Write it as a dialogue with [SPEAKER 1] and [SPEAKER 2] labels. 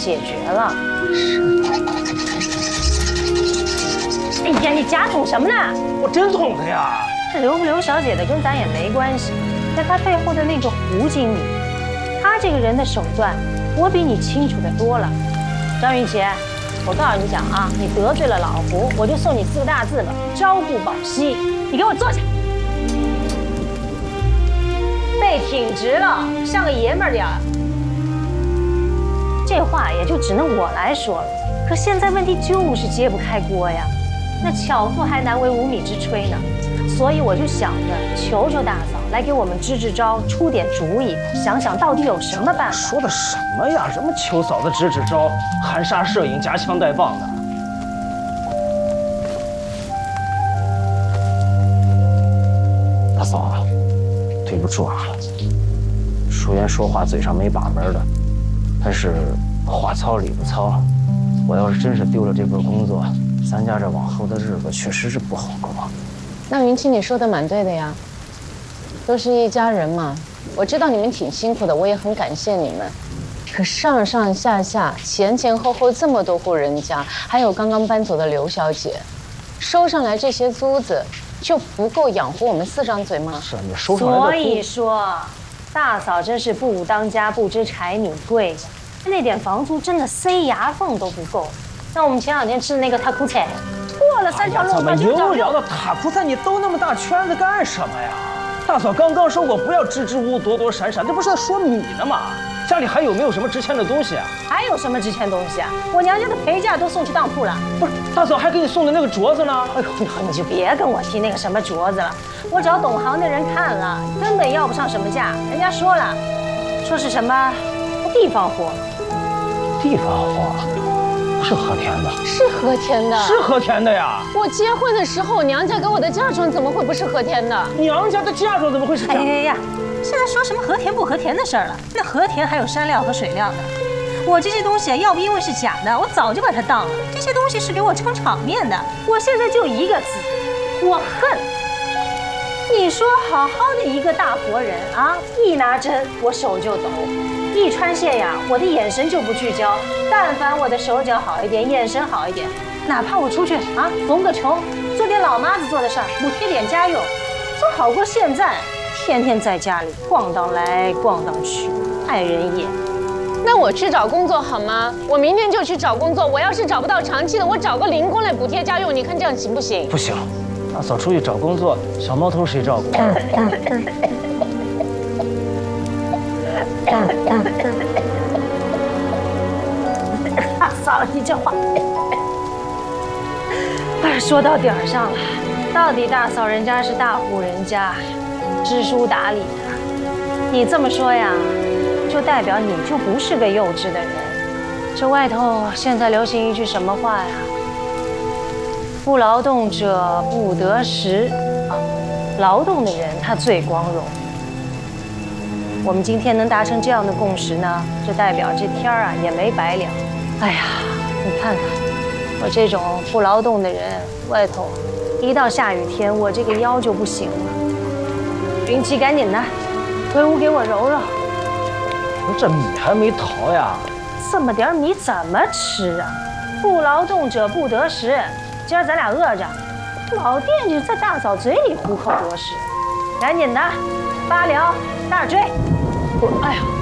[SPEAKER 1] 解决了。是。哎呀，你假捅什么呢？
[SPEAKER 2] 我真捅的呀！
[SPEAKER 1] 这留不留小姐的跟咱也没关系，在她背后的那个胡经理，他这个人的手段，我比你清楚的多了。张云奇，我告诉你讲啊，你得罪了老胡，我就送你4个大字吧：朝不保夕。你给我坐下，背挺直了，像个爷们儿点儿。这话也就只能我来说了，可现在问题就是揭不开锅呀。那巧妇还难为无米之炊呢，所以我就想着求求大嫂来给我们支支招，出点主意，想想到底有什么办法。
[SPEAKER 2] 说的什么呀？什么求嫂子支支招，含沙射影，夹枪带棒的。大嫂啊，对不住啊，淑媛说话嘴上没把门的，但是话糙理不糙。我要是真是丢了这份工作，咱家这往后的日子确实是不好过。
[SPEAKER 3] 那云清，你说的蛮对的呀，都是一家人嘛。我知道你们挺辛苦的，我也很感谢你们。可上上下下、前前后后这么多户人家，还有刚刚搬走的刘小姐，收上来这些租子，就不够养活我们4张嘴吗？
[SPEAKER 2] 是你收上来的。
[SPEAKER 1] 所以说，大嫂真是不当家不知柴米贵。那点房租真的塞牙缝都不够。那我们前2天吃的那个塔库菜，过了3条路，
[SPEAKER 2] 怎么又聊到塔库菜？你兜那么大圈子干什么呀？大嫂刚刚说过不要支支吾吾、躲躲闪闪，这不是在说你呢吗？家里还有没有什么值钱的东西啊？
[SPEAKER 1] 还有什么值钱东西啊？我娘家的陪嫁都送去当铺了。
[SPEAKER 2] 不是，大嫂还给你送的那个镯子呢？
[SPEAKER 1] 哎呦，你就别跟我提那个什么镯子了，我找懂行的人看了，根本要不上什么价。人家说了，说是什么地方货。
[SPEAKER 2] 地方货，不是和田的，
[SPEAKER 3] 是和田的，
[SPEAKER 2] 是和田的呀。
[SPEAKER 3] 我结婚的时候，娘家给我的嫁妆怎么会不是和田的？
[SPEAKER 2] 娘家的嫁妆怎么会是这样？
[SPEAKER 1] 哎呀，现在说什么和田不和田的事儿了？那和田还有山料和水料呢。我这些东西要不因为是假的，我早就把它当了。这些东西是给我撑场面的。我现在就一个字，我恨。你说好好的一个大活人啊，一拿针我手就抖。一穿线呀，我的眼神就不聚焦。但凡我的手脚好一点，眼神好一点，哪怕我出去啊缝个球，做点老妈子做的事儿，补贴点家用，总好过现在天天在家里逛荡来逛荡去，碍人眼。
[SPEAKER 3] 那我去找工作好吗？我明天就去找工作。我要是找不到长期的，我找个零工来补贴家用，你看这样行不行？
[SPEAKER 2] 不行，大嫂出去找工作，小毛头谁照顾？
[SPEAKER 1] 大嫂，你这话，哎，说到点儿上了。到底大嫂人家是大户人家，知书达理的。你这么说呀，就代表你就不是个幼稚的人。这外头现在流行一句什么话呀？不劳动者不得食，劳动的人他最光荣。我们今天能达成这样的共识呢，就代表这天儿啊也没白凉。哎呀，你看看我这种不劳动的人，外头一到下雨天，我这个腰就不行了。云七，赶紧的，回屋给我揉揉。
[SPEAKER 2] 这米还没淘呀，
[SPEAKER 1] 这么点米怎么吃啊？不劳动者不得食。今儿咱俩饿着，老惦记在大嫂嘴里虎口夺食。赶紧的，8两大椎。哎呀！